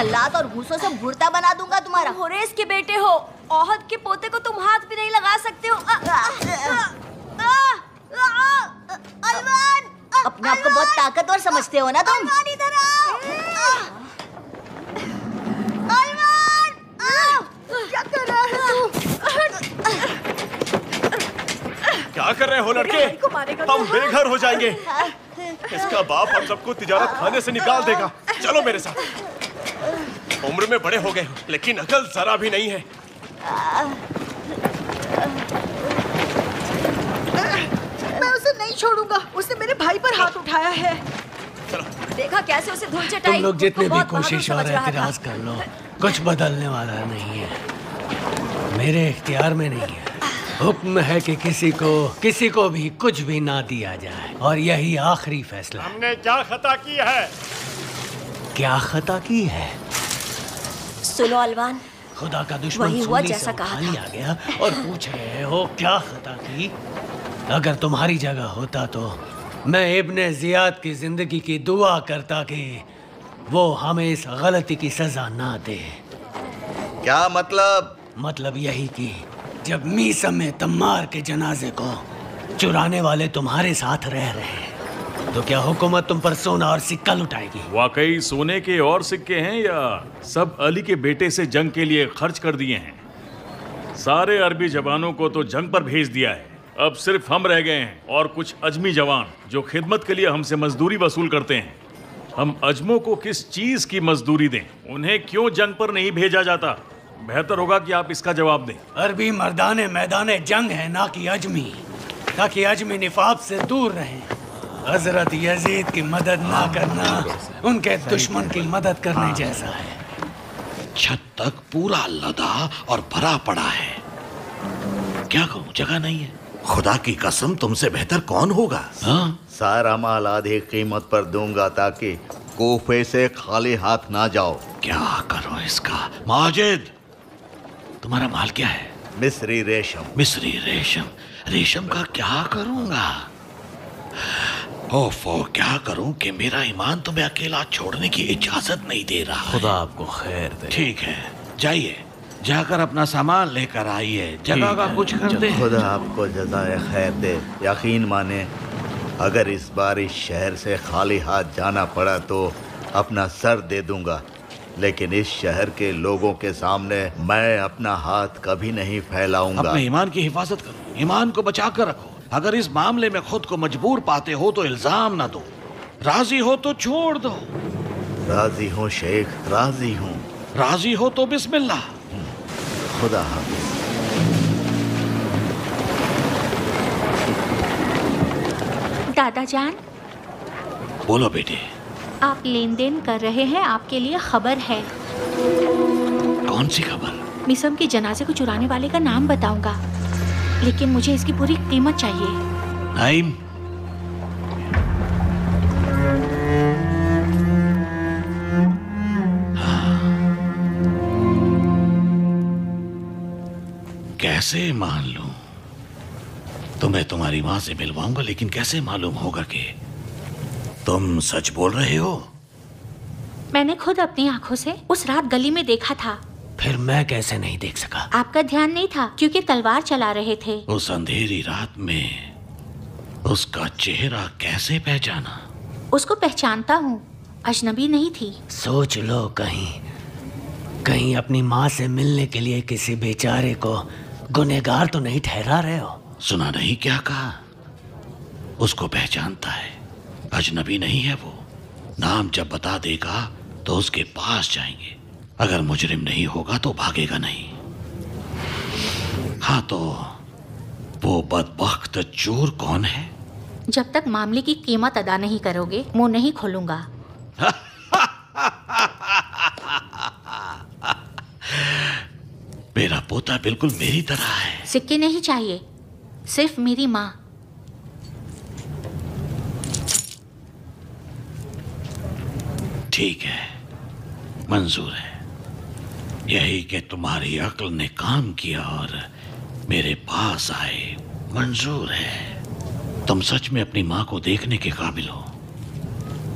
लात और घूसों से भुर्ता बना दूंगा तुम्हारा। होरेस के बेटे हो, ओहद के पोते को तुम हाथ भी नहीं लगा सकते हो। अलमान, अपने आप को बहुत ताकतवर समझते हो ना तुम? अलमान इधर आओ। अलमान, क्या कर रहा है तू? क्या कर रहे हो लड़के? हम बेघर हो जाएंगे। इसका बाप हम सबको तिजारत खाने से निकाल देगा। चलो मेरे साथ। उम्र में बड़े हो गए लेकिन अकल जरा भी नहीं है। मैं उसे नहीं छोड़ूंगा। उसने मेरे भाई पर हाथ उठाया है। देखा कैसे उसे धूल चटाई। तुम लोग जितनी भी कोशिश और एतराज कर लो, कुछ बदलने वाला नहीं है। मेरे इख्तियार में नहीं है। हुक्म है कि किसी को भी कुछ भी ना दिया जाए, और यही आखिरी फैसला। हमने क्या खता की है? क्या खता की है? सुनो अलवान, खुदा का दुश्मन वही हुआ सुन्नी जैसा से कहा उठानी आ गया और पूछ रहे हो क्या खता की? अगर तुम्हारी जगह होता तो मैं इब्ने जियाद की जिंदगी की दुआ करता कि वो हमें इस गलती की सजा ना दे। क्या मतलब? मतलब यही कि जब मीसम में तम्मार के जनाजे को चुराने वाले तुम्हारे साथ रह रहे हैं, तो क्या हुकूमत तुम पर सोना और सिक्का लुटाएगी? वाकई सोने के और सिक्के हैं या सब अली के बेटे से जंग के लिए खर्च कर दिए हैं? सारे अरबी जवानों को तो जंग पर भेज दिया है। अब सिर्फ हम रह गए हैं और कुछ अजमी जवान जो खिदमत के लिए हमसे मजदूरी वसूल करते हैं। हम अजमों को किस चीज की मजदूरी दें? उन्हें क्यों जंग पर नहीं भेजा जाता? बेहतर होगा कि आप इसका जवाब दें। अरबी मर्दाने मैदाने जंग है ना कि अजमी, ताकि अजमी निफाब से दूर रहें। हजरत यजीद की मदद ना करना उनके दुश्मन की मदद करने जैसा है। छत तक पूरा लदा और भरा पड़ा है। क्या कहूँ, जगह नहीं है। खुदा की कसम, तुमसे बेहतर कौन होगा? हाँ? सारा माल आधी कीमत पर दूंगा ताकि कोफे से खाली हाथ ना जाओ। क्या करो इसका? माजिद, तुम्हारा माल क्या है? मिस्री रेशम। मिस्री रेशम? रेशम का क्या करूंगा? ओफो, क्या करूं कि मेरा ईमान तुम्हें अकेला छोड़ने की इजाजत नहीं दे रहा। खुदा आपको खैर दे। ठीक है, जाइए, जाकर अपना सामान लेकर आइए। जगह का कुछ कर दे। खुदा आपको जज़ाए खैर दे। यकीन माने, अगर इस बार इस शहर से खाली हाथ जाना पड़ा तो अपना सर दे दूंगा, लेकिन इस शहर के लोगों के सामने मैं अपना हाथ कभी नहीं फैलाऊंगा। अपने ईमान की हिफाजत करो, ईमान को बचा कर रखो। अगर इस मामले में खुद को मजबूर पाते हो तो इल्जाम ना दो, राजी हो तो छोड़ दो। राजी हूँ शेख, राजी हूँ। राजी हो तो बिस्मिल्लाह। खुदा हाफिज। दादा जान। बोलो बेटे। आप लेन देन कर रहे हैं, आपके लिए खबर है। कौन सी खबर? मिसम के जनाजे को चुराने वाले का नाम बताऊंगा, लेकिन मुझे इसकी पूरी कीमत चाहिए। नाइम, कैसे मान लूं? तुम्हें तुम्हारी माँ से मिलवाऊंगा, लेकिन कैसे मालूम होगा कि तुम सच बोल रहे हो? मैंने खुद अपनी आंखों से उस रात गली में देखा था। फिर मैं कैसे नहीं देख सका? आपका ध्यान नहीं था क्योंकि तलवार चला रहे थे। उस अंधेरी रात में उसका चेहरा कैसे पहचाना? उसको पहचानता हूँ, अजनबी नहीं थी। सोच लो, कहीं अपनी माँ से मिलने के लिए किसी बेचारे को गुनहगार तो नहीं ठहरा रहे हो? सुना नहीं क्या कहा? उसको पहचानता है, अजनबी नहीं है वो। नाम जब बता देगा तो उसके पास जाएंगे। अगर मुजरिम नहीं होगा तो भागेगा नहीं। हाँ, तो वो बदबख्त चोर कौन है? जब तक मामले की कीमत अदा नहीं करोगे, मुंह नहीं खोलूंगा। मेरा पोता बिल्कुल मेरी तरह है। सिक्के नहीं चाहिए, सिर्फ मेरी माँ। ठीक है, मंजूर है। यही कि तुम्हारी अक्ल ने काम किया और मेरे पास आए, मंजूर है। तुम सच में अपनी माँ को देखने के काबिल हो।